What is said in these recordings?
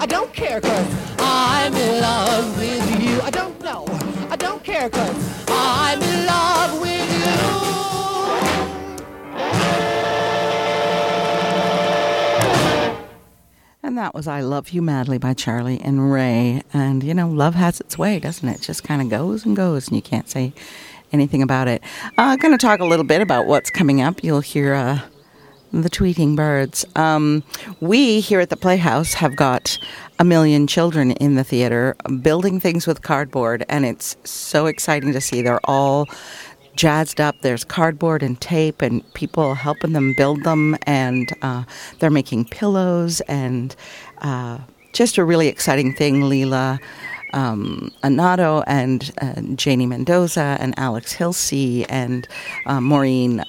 don't care 'cause I'm in love with you. I don't know. I don't care 'cause I'm in love with you. And that was I Love You Madly by Charlie and Ray. And, you know, love has its way, doesn't it? It just kind of goes and goes, and you can't say anything about it. I'm going to talk a little bit about what's coming up. You'll hear the tweeting birds. We here at the Playhouse have got 1 million children in the theater building things with cardboard, and it's so exciting to see. They're all jazzed up. There's cardboard and tape and people helping them build them, and they're making pillows, and just a really exciting thing. Leela Anato and Janie Mendoza and Alex Hilsey and Maureen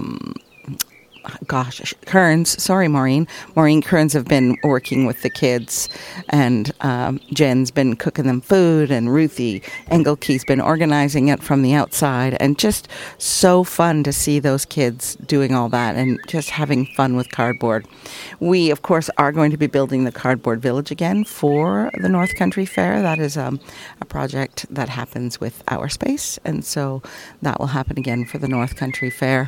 Kearns. Sorry, Maureen. Maureen Kearns have been working with the kids, and Jen's been cooking them food, and Ruthie Engelke's been organizing it from the outside, and just so fun to see those kids doing all that and just having fun with cardboard. We, of course, are going to be building the Cardboard Village again for the North Country Fair. That is a project that happens with Our Space, and so that will happen again for the North Country Fair.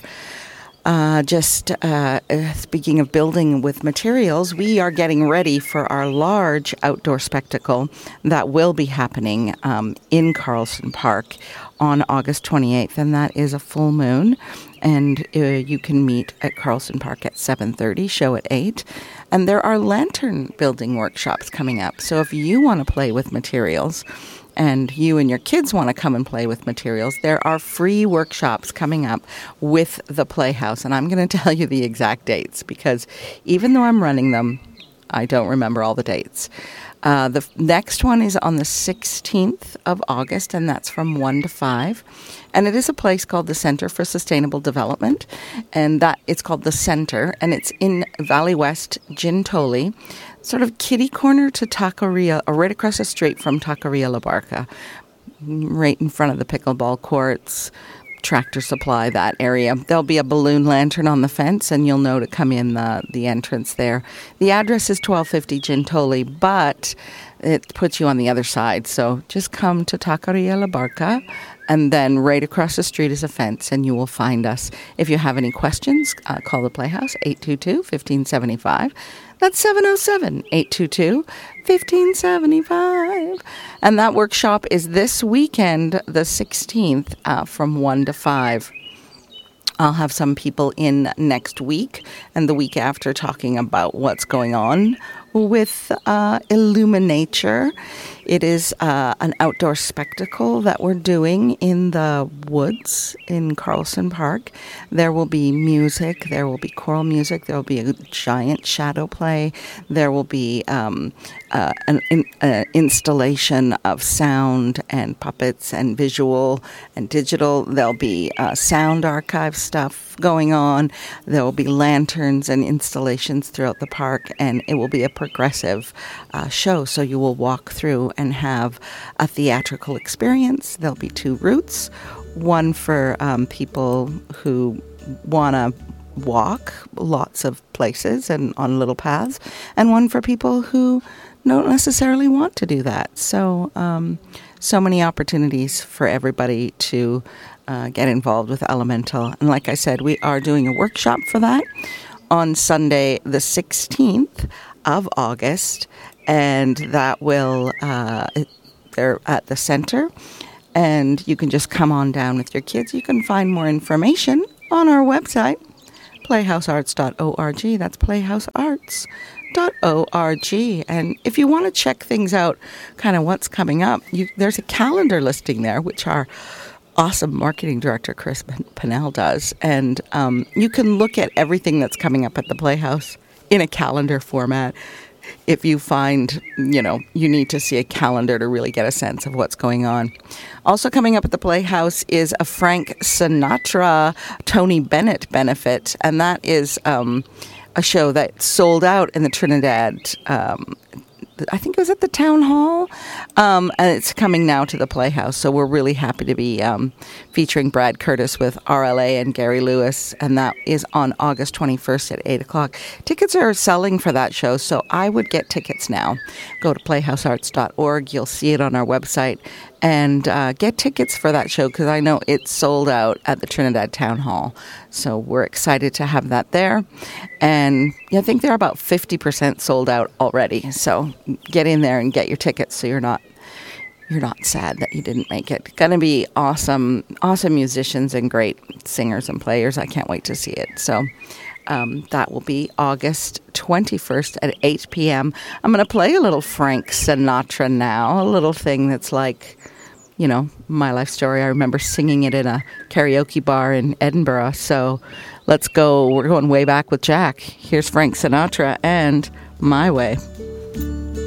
Speaking of building with materials, we are getting ready for our large outdoor spectacle that will be happening in Carlson Park on August 28th, and that is a full moon. And you can meet at Carlson Park at 7:30, show at 8. And there are lantern building workshops coming up. So if you want to play with materials, and you and your kids want to come and play with materials, there are free workshops coming up with the Playhouse. And I'm going to tell you the exact dates, because even though I'm running them, I don't remember all the dates. The next one is on the 16th of August, and that's from 1 to 5. And it is a place called the Center for Sustainable Development, and that it's called the Center, and it's in Valley West, Gintoli, sort of kitty corner to Taqueria, or right across the street from Taqueria La Barca, right in front of the pickleball courts, Tractor Supply, that area. There'll be a balloon lantern on the fence, and you'll know to come in the entrance there. The address is 1250 Gintoli, but it puts you on the other side. So just come to Taqueria La Barca, and then right across the street is a fence, and you will find us. If you have any questions, call the Playhouse, 822-1575. That's 707-822-1575. And that workshop is this weekend, the 16th, from 1 to 5. I'll have some people in next week and the week after talking about what's going on with Illuminature. It is an outdoor spectacle that we're doing in the woods in Carlson Park. There will be music. There will be choral music. There will be a giant shadow play. There will be an installation of sound and puppets and visual and digital. There'll be sound archive stuff going on. There will be lanterns and installations throughout the park, and it will be a progressive show. So you will walk through and have a theatrical experience. There'll be 2 routes, one for people who want to walk lots of places and on little paths, and one for people who don't necessarily want to do that. So so many opportunities for everybody to get involved with Elemental. And like I said, we are doing a workshop for that on Sunday the 16th of August, and that will they're at the center, and you can just come on down with your kids. You can find more information on our website, playhousearts.org. That's playhousearts.org. And if you want to check things out, kind of what's coming up, there's a calendar listing there, which our awesome marketing director Chris Pennell does, and you can look at everything that's coming up at the Playhouse in a calendar format. If you find, you need to see a calendar to really get a sense of what's going on. Also coming up at the Playhouse is a Frank Sinatra, Tony Bennett benefit, and that is a show that sold out in the Trinidad I think it was at the town hall, and it's coming now to the Playhouse. So we're really happy to be featuring Brad Curtis with RLA and Gary Lewis, and that is on August 21st at 8 o'clock. Tickets are selling for that show, so I would get tickets now. Go to playhousearts.org. You'll see it on our website, and get tickets for that show because I know it's sold out at the Trinidad Town Hall. So we're excited to have that there. And I think they're about 50% sold out already. So get in there and get your tickets so you're not sad that you didn't make it. Going to be awesome musicians and great singers and players. I can't wait to see it. So that will be August 21st at 8 p.m. I'm going to play a little Frank Sinatra now, a little thing that's like, my life story. I remember singing it in a karaoke bar in Edinburgh. So let's go. We're going way back with Jack. Here's Frank Sinatra and My Way.